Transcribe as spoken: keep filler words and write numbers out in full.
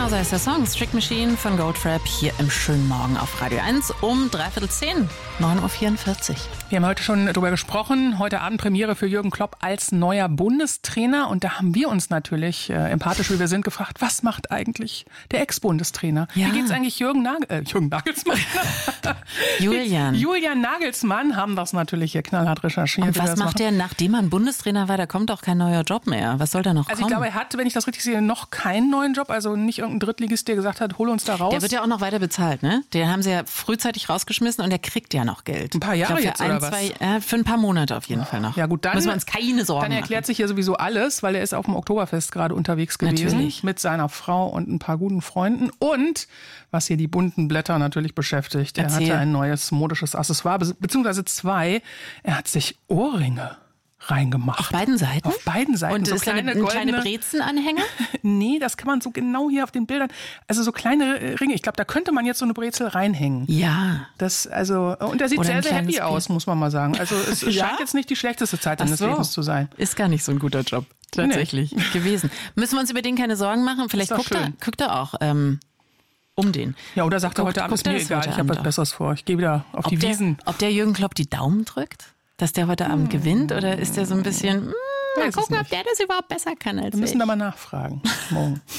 Genauso heißt der Song Strict Machine von Goldfrapp hier im schönen Morgen auf Radio eins um dreiviertel zehn, neun Uhr vierundvierzig. Wir haben heute schon darüber gesprochen. Heute Abend Premiere für Jürgen Klopp als neuer Bundestrainer. Und da haben wir uns natürlich, äh, empathisch wie wir sind, gefragt, was macht eigentlich der Ex-Bundestrainer? Ja. Wie geht's eigentlich Jürgen, Nagel äh, Jürgen Nagelsmann? Julian. Julian Nagelsmann haben das natürlich hier knallhart recherchiert. Und was macht er, nachdem er ein Bundestrainer war? Da kommt auch kein neuer Job mehr. Was soll da noch Also kommen? ich glaube, er hat, wenn ich das richtig sehe, noch keinen neuen Job. Also nicht irgendein Drittligist, der gesagt hat, hol uns da raus. Der wird ja auch noch weiter bezahlt, ne? Den haben sie ja frühzeitig rausgeschmissen und der kriegt ja noch Geld. Ein paar Jahre ich glaub, jetzt, für ein, oder was? Zwei, äh, für ein paar Monate auf jeden Fall noch. Ja gut, dann müssen wir uns keine Sorgen Dann erklärt machen. sich hier sowieso alles, weil er ist auf dem Oktoberfest gerade unterwegs gewesen. Natürlich. Mit seiner Frau und ein paar guten Freunden. Und, was hier die bunten Blätter natürlich beschäftigt, er Erzähl. hatte ein neues modisches Accessoire, be- beziehungsweise zwei. Er hat sich Ohrringe reingemacht. Auf beiden Seiten? Auf beiden Seiten. Und so ist da eine, ein kleine Brezenanhänger? Nee, das kann man so genau hier auf den Bildern. Also so kleine äh, Ringe. Ich glaube, da könnte man jetzt so eine Brezel reinhängen. Ja. Das, also, und er sieht Oder sehr, ein sehr happy kleines aus, muss man mal sagen. Also es Ja? scheint jetzt nicht die schlechteste Zeit Ach seines so. Lebens zu sein. Ist gar nicht so ein guter Job. Tatsächlich gewesen. Müssen wir uns über den keine Sorgen machen? Vielleicht Ist doch guckt er, schön. guckt er auch ähm, um den. Ja, oder sagt er Guckt- heute Abend, ist guckt er mir das egal, heute ich habe Abend was auch? Besseres vor. Ich gehe wieder auf Ob die der, Wiesen. ob der Jürgen Klopp die Daumen drückt? Dass der heute Abend gewinnt? Oder ist der so ein bisschen, mm, mal Weiß es gucken, ob nicht. der das überhaupt besser kann als Wir müssen ich? da mal nachfragen. Morgen.